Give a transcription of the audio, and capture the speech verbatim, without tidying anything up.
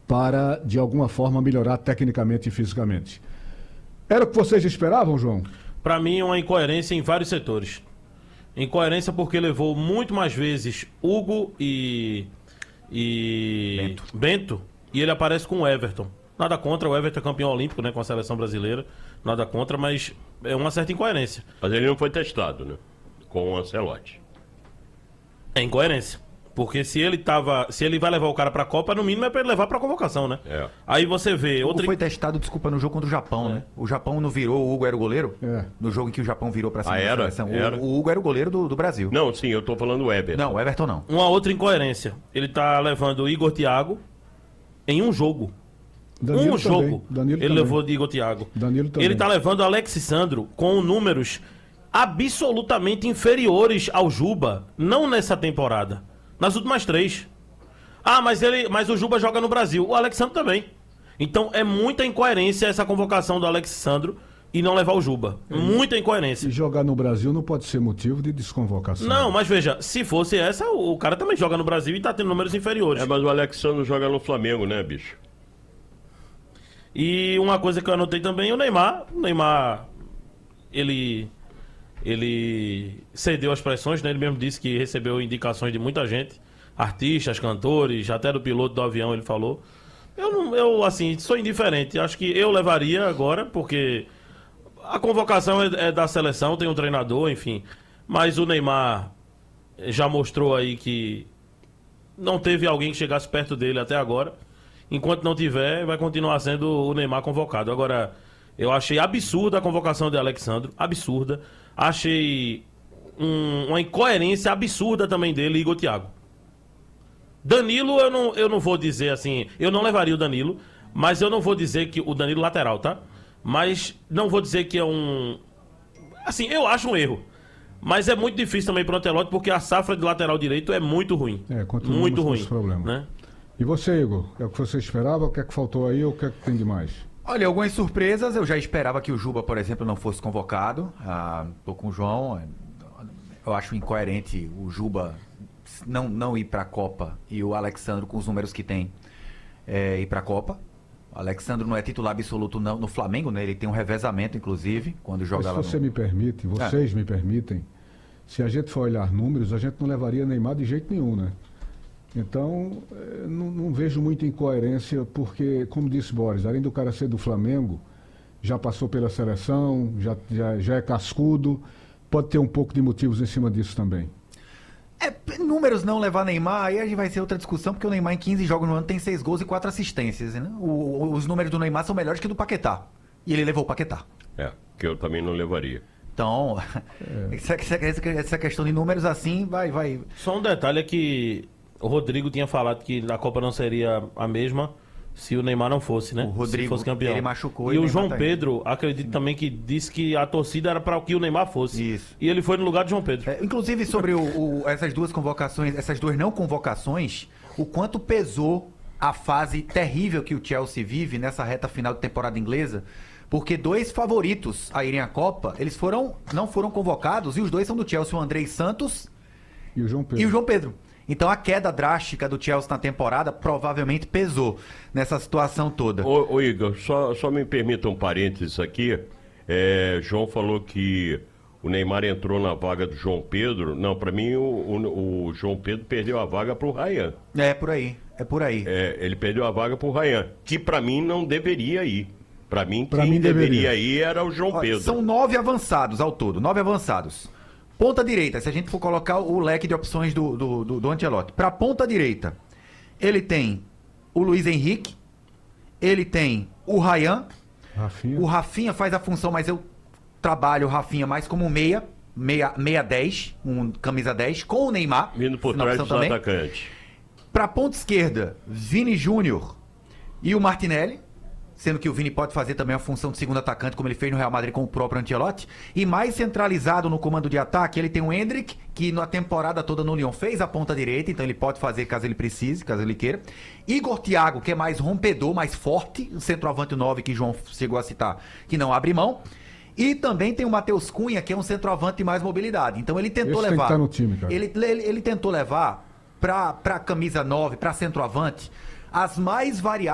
para, de alguma forma, melhorar tecnicamente e fisicamente. Era o que vocês esperavam, João? Para mim, uma incoerência em vários setores. Incoerência porque levou muito mais vezes Hugo e, e Bento. Bento, e ele aparece com o Everton. Nada contra, o Everton é campeão olímpico, né, com a seleção brasileira. Nada contra, mas é uma certa incoerência. Mas ele não foi testado, né? Com o Ancelotti. É incoerência. Porque se ele tava, se ele vai levar o cara pra Copa, no mínimo é pra ele levar pra convocação, né? É. Aí você vê... O outra... foi testado, desculpa, no jogo contra o Japão, É. né? O Japão não virou, o Hugo era o goleiro? É. No jogo em que o Japão virou pra cima Ah, da era? seleção. O- Era. O, Hugo era o goleiro do, do Brasil. Não, sim, eu tô falando o Everton. Não, o Everton não. Uma outra incoerência. Ele tá levando o Igor Thiago em um jogo. Danilo um também. jogo. Danilo ele também. levou de Igor Thiago. Danilo também. Ele tá levando o Alex Sandro com números absolutamente inferiores ao Juba. Não nessa temporada. Nas últimas três. Ah, mas, ele, mas o Juba joga no Brasil. O Alex Sandro também. Então é muita incoerência essa convocação do Alex Sandro e não levar o Juba. Muita incoerência. E jogar no Brasil não pode ser motivo de desconvocação. Não, mas veja, se fosse essa, o, o cara também joga no Brasil e tá tendo números inferiores. É, mas o Alexandre joga no Flamengo, né, bicho? E uma coisa que eu anotei também, o Neymar. O Neymar, ele, ele cedeu às pressões, né? Ele mesmo disse que recebeu indicações de muita gente. Artistas, cantores, até do piloto do avião ele falou. Eu, não, eu assim, sou indiferente. Acho que eu levaria agora, porque a convocação é, é da seleção, tem um treinador, enfim. Mas o Neymar já mostrou aí que não teve alguém que chegasse perto dele até agora. Enquanto não tiver, vai continuar sendo o Neymar convocado. Agora, eu achei absurda a convocação de Alexandro, absurda. Achei um, uma incoerência absurda também dele, Igor Thiago. Danilo, eu não, eu não vou dizer assim, eu não levaria o Danilo, mas eu não vou dizer que o Danilo lateral, tá? Mas não vou dizer que é um... Assim, eu acho um erro. Mas é muito difícil também pro Ancelotti, porque a safra de lateral direito é muito ruim. É, continuamos muito com ruim. esse problema. Né? E você, Igor? É o que você esperava? O que é que faltou aí ou o que é que tem de mais? Olha, algumas surpresas. Eu já esperava que o Juba, por exemplo, não fosse convocado. Ah, tô com o João. Eu acho incoerente o Juba não, não ir para a Copa e o Alexandro, com os números que tem, é, ir para a Copa. O Alexandro não é titular absoluto não, no Flamengo, né? Ele tem um revezamento, inclusive, quando joga Mas lá se você no... me permite, vocês me permitem, se a gente for olhar números, a gente não levaria Neymar de jeito nenhum, né? Então, eh, não, não vejo muita incoerência, porque, como disse Boris, além do cara ser do Flamengo, já passou pela seleção, já, já, já é cascudo, pode ter um pouco de motivos em cima disso também. É, números não levar Neymar, aí a gente vai ser outra discussão, porque o Neymar em quinze jogos no ano tem seis gols e quatro assistências, né? O, os números do Neymar são melhores que do Paquetá. E ele levou o Paquetá. É, que eu também não levaria. Então, é. essa, essa, essa questão de números assim, vai, vai... Só um detalhe é que o Rodrigo tinha falado que a Copa não seria a mesma se o Neymar não fosse, né? O Rodrigo, se fosse campeão. ele machucou e, e o o João Neymar tá Pedro, acredito também que disse que a torcida era para que o Neymar fosse. Isso. E ele foi no lugar de João Pedro. É, inclusive sobre o, o, essas duas convocações, essas duas não convocações, o quanto pesou a fase terrível que o Chelsea vive nessa reta final de temporada inglesa, porque dois favoritos a irem à Copa, eles foram, não foram convocados, e os dois são do Chelsea, o Andrei Santos E o João Pedro? e o João Pedro. Então a queda drástica do Chelsea na temporada provavelmente pesou nessa situação toda. Ô, ô Igor, só, só me permita um parênteses aqui. É, João falou que o Neymar entrou na vaga do João Pedro. Não, pra mim o, o, o João Pedro perdeu a vaga pro Ryan. É por aí, é por aí. É, ele perdeu a vaga pro Ryan, que pra mim não deveria ir. Pra mim, Pra quem mim deveria deveria. ir era o João Ó, Pedro. São nove avançados ao todo, nove avançados. Ponta direita, se a gente for colocar o leque de opções do, do, do, do Ancelotti. Pra ponta direita, ele tem o Luiz Henrique, ele tem o Ryan, Rafinha. o Rafinha faz a função, mas eu trabalho o Rafinha mais como meia, meia, meia dez, um camisa dez, com o Neymar. Vindo por na trás opção dos também. atacantes. Pra ponta esquerda, Vini Júnior e o Martinelli, sendo que o Vini pode fazer também a função de segundo atacante, como ele fez no Real Madrid com o próprio Ancelotti. E mais centralizado no comando de ataque, ele tem o Endrick, que na temporada toda no Lyon fez a ponta direita, então ele pode fazer caso ele precise, caso ele queira. Igor Thiago, que é mais rompedor, mais forte, o centroavante nove que João chegou a citar, que não abre mão. E também tem o Matheus Cunha, que é um centroavante de mais mobilidade. Então ele tentou Esse tem que levar... tá no time, cara. Ele, ele, ele tentou levar pra, pra camisa nove, pra centroavante, as mais variadas